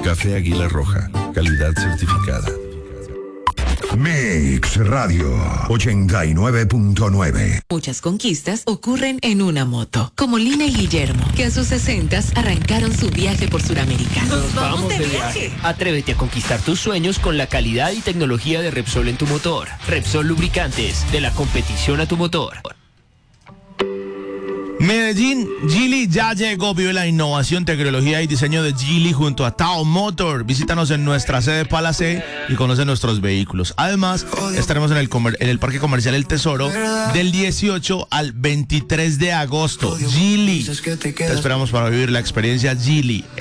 Café Águila Roja, calidad certificada. Mix Radio 89.9. Muchas conquistas ocurren en una moto, como Lina y Guillermo, que a sus 60s arrancaron su viaje por Sudamérica. ¡Nos vamos de viaje! Atrévete a conquistar tus sueños con la calidad y tecnología de Repsol en tu motor. Repsol Lubricantes, de la competición a tu motor. Medellín, Geely ya llegó. Vive la innovación, tecnología y diseño de Geely junto a Tao Motor. Visítanos en nuestra sede Palacé y conoce nuestros vehículos. Además, estaremos en el Parque Comercial El Tesoro del 18 al 23 de agosto. Geely. Te esperamos para vivir la experiencia Geely.